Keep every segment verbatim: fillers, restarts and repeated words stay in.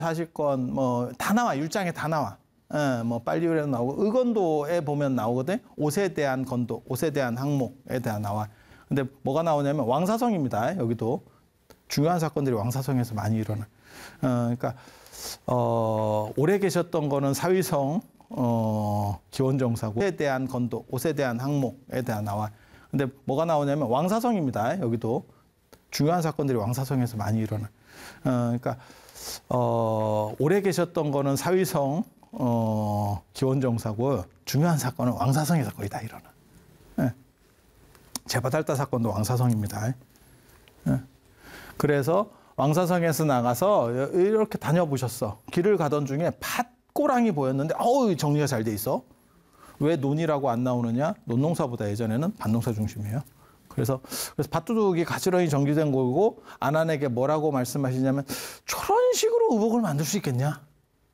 사실건 뭐 다 나와. 율장에 다 나와. 예, 뭐 빨리율에도 나오고 의건도에 보면 나오거든. 옷에 대한 건도, 옷에 대한 항목에 대한 나와. 근데 뭐가 나오냐면 왕사성입니다. 여기도 중요한 사건들이 왕사성에서 많이 일어나. 어, 그러니까 어, 오래 계셨던 거는 사위성 어, 기원정사고 옷에 대한 건도, 옷에 대한 항목에 대한 나와. 근데 뭐가 나오냐면 왕사성입니다. 여기도 중요한 사건들이 왕사성에서 많이 일어나. 어, 그러니까 어, 오래 계셨던 거는 사위성 어, 기원정사고 중요한 사건은 왕사성에서 거의 다 일어나. 예. 제바달다 사건도 왕사성입니다. 예. 그래서 왕사성에서 나가서 이렇게 다녀보셨어. 길을 가던 중에 팥고랑이 보였는데 어우 정리가 잘 돼 있어. 왜 논이라고 안 나오느냐? 논농사보다 예전에는 밭농사 중심이에요. 그래서 그래서 밭두둑이 가지런히 정리된 거고 아난에게 뭐라고 말씀하시냐면 저런 식으로 의복을 만들 수 있겠냐?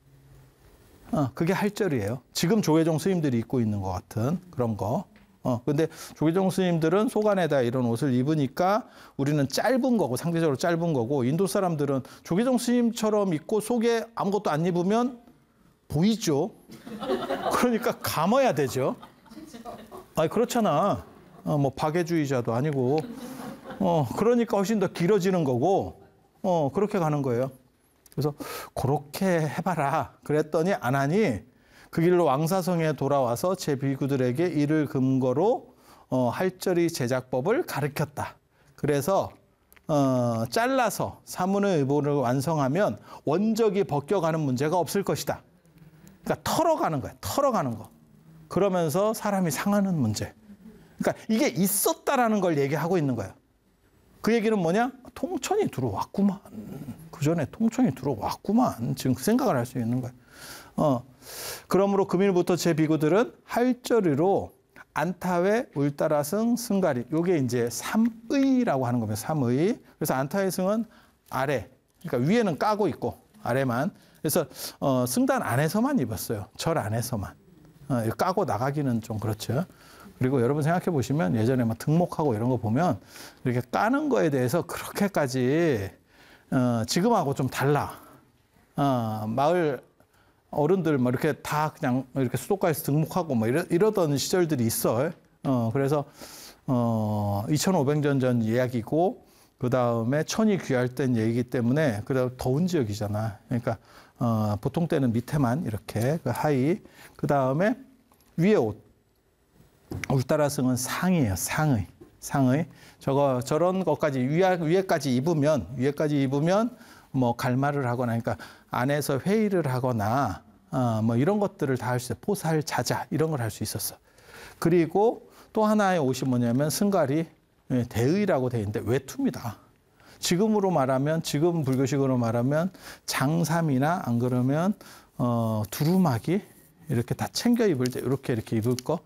어, 그게 할절이에요. 지금 조계종 스님들이 입고 있는 것 같은 그런 거. 어, 근데 조계종 스님들은 속안에다 이런 옷을 입으니까 우리는 짧은 거고 상대적으로 짧은 거고 인도 사람들은 조계종 스님처럼 입고 속에 아무것도 안 입으면 보이죠. 그러니까 감아야 되죠. 아니 그렇잖아. 어, 뭐 박애주의자도 아니고. 어, 그러니까 훨씬 더 길어지는 거고. 어, 그렇게 가는 거예요. 그래서 그렇게 해봐라. 그랬더니 안 하니 그 길로 왕사성에 돌아와서 제 비구들에게 이를 근거로 어, 할절이 제작법을 가르쳤다. 그래서 어, 잘라서 사문의 의복을 완성하면 원적이 벗겨가는 문제가 없을 것이다. 그러니까 털어가는 거야. 털어가는 거. 그러면서 사람이 상하는 문제. 그러니까 이게 있었다라는 걸 얘기하고 있는 거예요. 그 얘기는 뭐냐? 통천이 들어왔구만. 그 전에 통천이 들어왔구만. 지금 그 생각을 할 수 있는 거예요. 어. 그러므로 금일부터 제 비구들은 할절이로 안타회, 울따라승, 승가리. 요게 이제 삼의라고 하는 겁니다. 삼의. 그래서 안타회 승은 아래. 그러니까 위에는 까고 있고 아래만. 그래서 어, 승단 안에서만 입었어요. 절 안에서만. 어, 까고 나가기는 좀 그렇죠. 그리고 여러분 생각해 보시면 예전에 막 등목하고 이런 거 보면 이렇게 까는 거에 대해서 그렇게까지 어, 지금하고 좀 달라. 어, 마을 어른들 뭐 이렇게 다 그냥 이렇게 수도가에서 등목하고 뭐 이러, 이러던 시절들이 있어. 어, 그래서 어, 이천오백 년 전 이야기고 그 다음에 천이 귀할 땐 얘기이기 때문에 그다음 더운 지역이잖아. 그러니까 어, 보통 때는 밑에만 이렇게 그 하의 그 다음에 위에 옷. 울따라승은 상이에요. 상의. 상의. 저거 저런 것까지 위에, 위에까지 입으면 위에까지 입으면 뭐 갈말을 하거나 그러니까 안에서 회의를 하거나 어, 뭐 이런 것들을 다 할 수 있어요. 포살, 자자 이런 걸 할 수 있었어. 그리고 또 하나의 옷이 뭐냐면 승갈이 대의라고 돼 있는데 외투입니다. 지금으로 말하면 지금 불교식으로 말하면 장삼이나 안 그러면 어, 두루마기 이렇게 다 챙겨 입을 때 이렇게 이렇게 입을 거